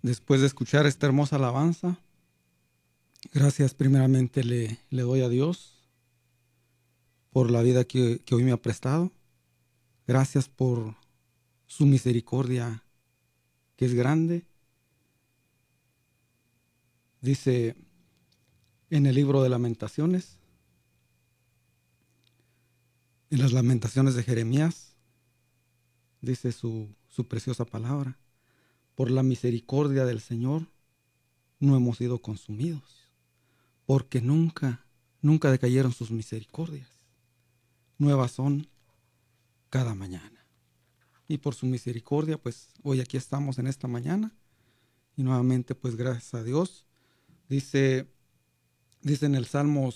Después de escuchar esta hermosa alabanza, gracias primeramente le doy a Dios por la vida que hoy me ha prestado. Gracias por su misericordia que es grande. Dice en el libro de Lamentaciones, en las Lamentaciones de Jeremías, dice su preciosa palabra: por la misericordia del Señor no hemos sido consumidos, porque nunca decayeron sus misericordias. Nuevas son cada mañana. Y por su misericordia, pues hoy aquí estamos en esta mañana. Y nuevamente, pues gracias a Dios. Dice en el Salmo